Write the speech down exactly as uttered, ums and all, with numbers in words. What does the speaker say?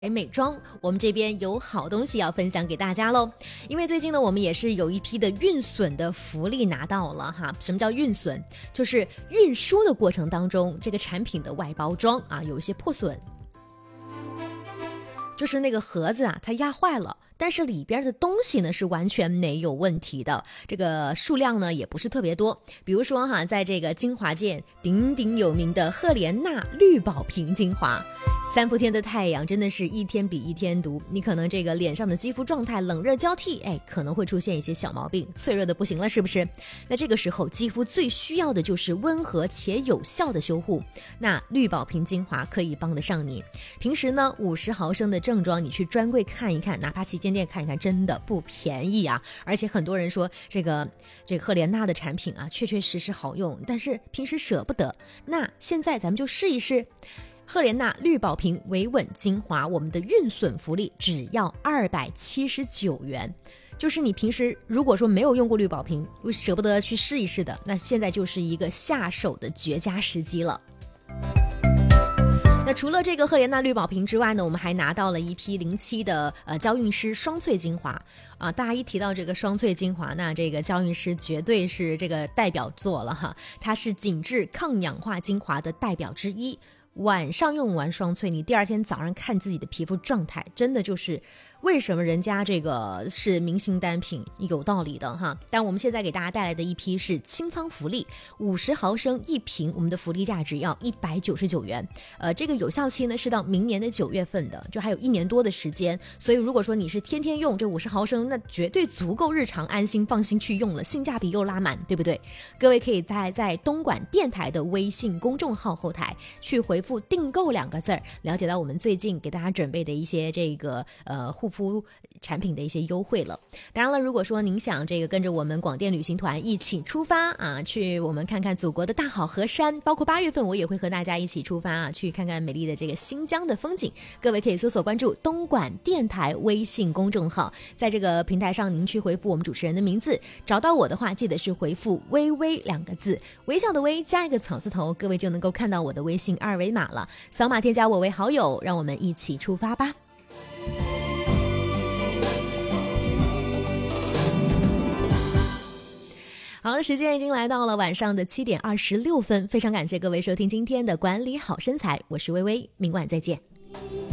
美妆，我们这边有好东西要分享给大家喽。因为最近呢，我们也是有一批的运损的福利拿到了哈。什么叫运损？就是运输的过程当中，这个产品的外包装啊有一些破损，就是那个盒子啊它压坏了。但是里边的东西呢是完全没有问题的，这个数量呢也不是特别多。比如说哈，在这个精华界鼎鼎有名的赫莲娜绿宝瓶精华，三伏天的太阳真的是一天比一天毒，你可能这个脸上的肌肤状态冷热交替，哎，可能会出现一些小毛病，脆弱的不行了，是不是？那这个时候肌肤最需要的就是温和且有效的修护，那绿宝瓶精华可以帮得上你。平时呢五十毫升的正装，你去专柜看一看，哪怕旗舰店看一看，真的不便宜啊！而且很多人说这个这个赫莲娜的产品啊，确确实实好用，但是平时舍不得。那现在咱们就试一试赫莲娜绿宝瓶维稳精华，我们的运损福利只要二百七十九元。就是你平时如果说没有用过绿宝瓶，舍不得去试一试的，那现在就是一个下手的绝佳时机了。那除了这个赫莲娜绿宝瓶之外呢，我们还拿到了一批零七的呃娇韵诗双萃精华啊。大家一提到这个双萃精华，那这个娇韵诗绝对是这个代表作了哈，它是紧致抗氧化精华的代表之一。晚上用完双萃，你第二天早上看自己的皮肤状态，真的就是为什么人家这个是明星单品，有道理的哈。但我们现在给大家带来的一批是清仓福利，五十毫升一瓶，我们的福利价只要一百九十九元。呃，这个有效期呢是到明年的九月份的，就还有一年多的时间。所以如果说你是天天用这五十毫升，那绝对足够日常安心放心去用了，性价比又拉满，对不对？各位可以在在东莞电台的微信公众号后台去回复订购两个字儿，了解到我们最近给大家准备的一些这个呃护肤产品的一些优惠了。当然了，如果说您想这个跟着我们广电旅行团一起出发啊，去我们看看祖国的大好河山，包括八月份我也会和大家一起出发啊，去看看美丽的这个新疆的风景。各位可以搜索关注东莞电台微信公众号，在这个平台上您去回复我们主持人的名字，找到我的话记得是回复微微两个字，微笑的微加一个草字头，各位就能够看到我的微信二维码了，扫码添加我为好友，让我们一起出发吧。好了，时间已经来到了晚上的七点二十六分，非常感谢各位收听今天的管理好身材，我是微微，明晚再见。